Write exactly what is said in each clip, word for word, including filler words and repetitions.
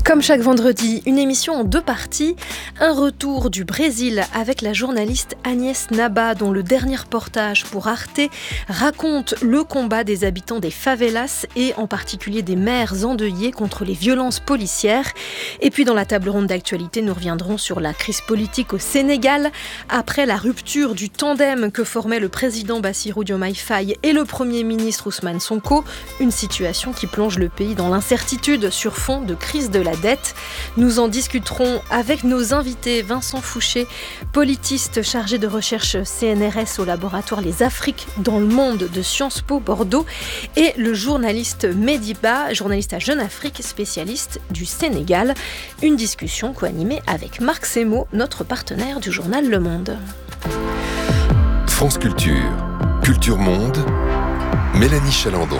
Comme chaque vendredi, une émission en deux parties. Un retour du Brésil avec la journaliste Agnès Naba, dont le dernier reportage pour Arte raconte le combat des habitants des favelas et en particulier des mères endeuillées contre les violences policières. Et puis dans la table ronde d'actualité, nous reviendrons sur la crise politique au Sénégal après la rupture du tandem que formaient le président Bassirou Diomaye Faye et le premier ministre Ousmane Sonko. Une situation qui plonge le pays dans l'incertitude sur fond de crise de la dette. Nous en discuterons avec nos invités Vincent Fouché, politiste chargé de recherche C N R S au laboratoire Les Afriques dans le monde de Sciences Po Bordeaux, et le journaliste Mediba, journaliste à Jeune Afrique, spécialiste du Sénégal. Une discussion co-animée avec Marc Semo, notre partenaire du journal Le Monde. France Culture, Culture Monde, Mélanie Chalandon.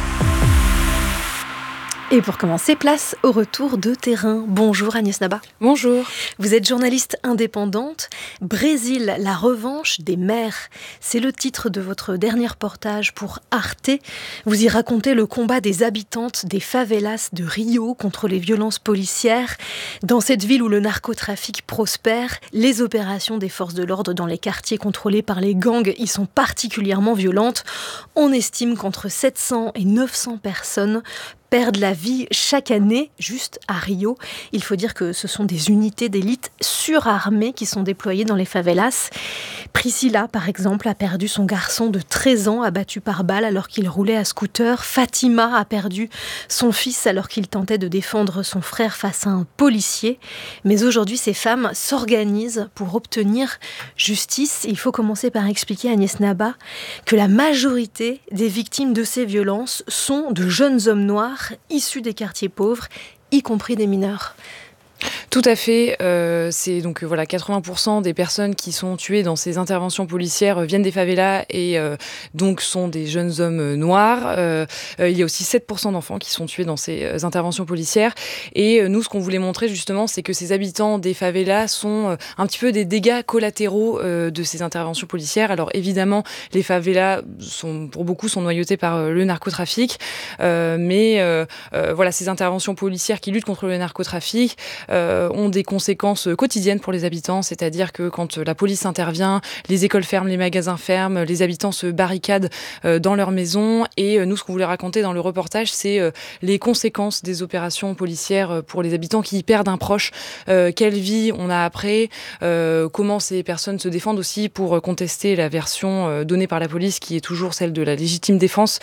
Et pour commencer, place au retour de terrain. Bonjour Agnès Naba. Bonjour. Vous êtes journaliste indépendante. Brésil, la revanche des mères. C'est le titre de votre dernier reportage pour Arte. Vous y racontez le combat des habitantes des favelas de Rio contre les violences policières. Dans cette ville où le narcotrafic prospère, les opérations des forces de l'ordre dans les quartiers contrôlés par les gangs y sont particulièrement violentes. On estime qu'entre sept cents et neuf cents personnes perdent la vie chaque année, juste à Rio. Il faut dire que ce sont des unités d'élite surarmées qui sont déployées dans les favelas. Priscilla, par exemple, a perdu son garçon de treize ans abattu par balle alors qu'il roulait à scooter. Fatima a perdu son fils alors qu'il tentait de défendre son frère face à un policier. Mais aujourd'hui, ces femmes s'organisent pour obtenir justice. Il faut commencer par expliquer à Agnès Naba que la majorité des victimes de ces violences sont de jeunes hommes noirs issus des quartiers pauvres, y compris des mineurs. Tout à fait. Euh, c'est donc euh, voilà, quatre-vingts pour cent des personnes qui sont tuées dans ces interventions policières euh, viennent des favelas et euh, donc sont des jeunes hommes euh, noirs. Euh, euh, il y a aussi sept pour cent d'enfants qui sont tués dans ces euh, interventions policières. Et euh, nous, ce qu'on voulait montrer justement, c'est que ces habitants des favelas sont euh, un petit peu des dégâts collatéraux euh, de ces interventions policières. Alors évidemment, les favelas sont, pour beaucoup, sont noyautés par euh, le narcotrafic, euh, mais euh, euh, voilà, ces interventions policières qui luttent contre le narcotrafic Euh, ont des conséquences quotidiennes pour les habitants, c'est-à-dire que quand la police intervient, les écoles ferment, les magasins ferment, les habitants se barricadent euh, dans leur maison. Et euh, nous, ce qu'on voulait raconter dans le reportage, c'est euh, les conséquences des opérations policières pour les habitants qui perdent un proche. Euh, quelle vie on a après, euh, comment ces personnes se défendent aussi pour contester la version euh, donnée par la police, qui est toujours celle de la légitime défense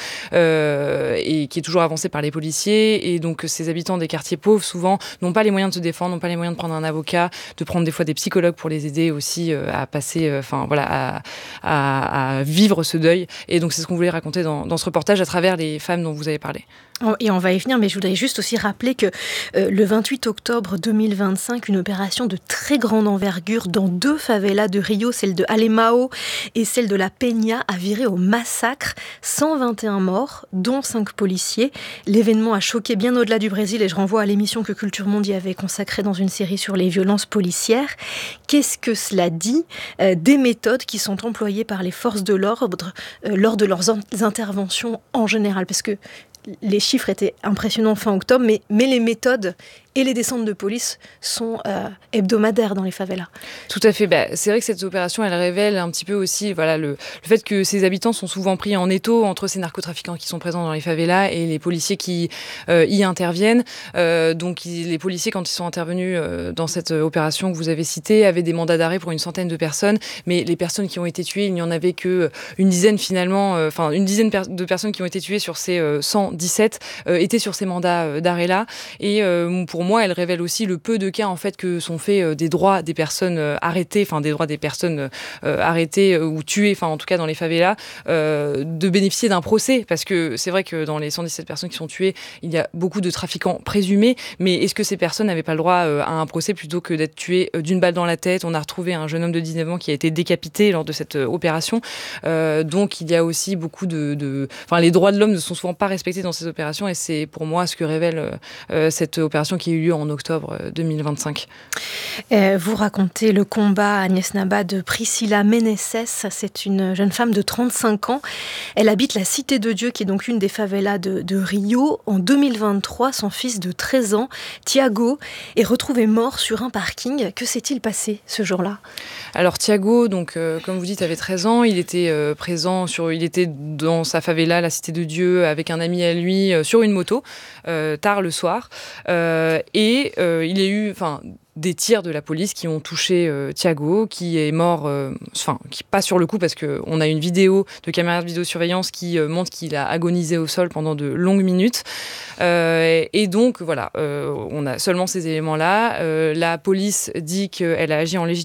euh, et qui est toujours avancée par les policiers. Et donc, ces habitants des quartiers pauvres, souvent, n'ont pas les moyens de se défendre, n'ont pas les moyens de prendre un avocat, de prendre des fois des psychologues pour les aider aussi euh, à passer, enfin euh, voilà, à, à, à vivre ce deuil. Et donc c'est ce qu'on voulait raconter dans, dans ce reportage à travers les femmes dont vous avez parlé. Et on va y venir, mais je voudrais juste aussi rappeler que euh, le vingt-huit octobre deux mille vingt-cinq, une opération de très grande envergure dans deux favelas de Rio, celle de Alemão et celle de la Peña, a viré au massacre. cent vingt et un morts, dont cinq policiers. L'événement a choqué bien au-delà du Brésil et je renvoie à l'émission que Culture Monde y avait consacrée dans une série sur les violences policières. Qu'est-ce que cela dit euh, des méthodes qui sont employées par les forces de l'ordre euh, lors de leurs en- interventions en général? Parce que les chiffres étaient impressionnants fin octobre, mais, mais les méthodes et les descentes de police sont euh, hebdomadaires dans les favelas. Tout à fait. Bah, c'est vrai que cette opération, elle révèle un petit peu aussi voilà, le, le fait que ces habitants sont souvent pris en étau entre ces narcotrafiquants qui sont présents dans les favelas et les policiers qui euh, y interviennent. Euh, donc ils, les policiers, quand ils sont intervenus euh, dans cette opération que vous avez citée, avaient des mandats d'arrêt pour une centaine de personnes, mais les personnes qui ont été tuées, il n'y en avait que une dizaine finalement, enfin euh, une dizaine per- de personnes qui ont été tuées sur ces euh, cent dix-sept euh, étaient sur ces mandats euh, d'arrêt-là. Et euh, pour moi, elle révèle aussi le peu de cas en fait que sont faits euh, des droits des personnes euh, arrêtées, enfin des droits des personnes euh, arrêtées euh, ou tuées, enfin en tout cas dans les favelas, euh, de bénéficier d'un procès, parce que c'est vrai que dans les cent dix-sept personnes qui sont tuées, il y a beaucoup de trafiquants présumés, mais est-ce que ces personnes n'avaient pas le droit euh, à un procès plutôt que d'être tuées euh, d'une balle dans la tête? On a retrouvé un jeune homme de dix-neuf ans qui a été décapité lors de cette euh, opération. Euh, donc il y a aussi beaucoup de, de, enfin les droits de l'homme ne sont souvent pas respectés dans ces opérations, et c'est pour moi ce que révèle euh, cette opération qui a eu lieu en octobre deux mille vingt-cinq. Euh, vous racontez le combat, Agnès Naba, de Priscilla Meneses. C'est une jeune femme de trente-cinq ans. Elle habite la Cité de Dieu, qui est donc une des favelas de, de Rio. En deux mille vingt-trois, son fils de treize ans, Thiago, est retrouvé mort sur un parking. Que s'est-il passé ce jour-là ? Alors Thiago, donc, euh, comme vous dites, avait treize ans. Il était euh, présent, sur, il était dans sa favela, la Cité de Dieu, avec un ami à lui, euh, sur une moto, euh, tard le soir. Euh, et euh, il y a eu... enfin. des tirs de la police qui ont touché euh, Thiago, qui est mort, euh, enfin, qui pas sur le coup, parce qu'on a une vidéo de caméra de vidéosurveillance qui euh, montre qu'il a agonisé au sol pendant de longues minutes. Euh, et donc, voilà, euh, on a seulement ces éléments-là. Euh, la police dit qu'elle a agi en légitime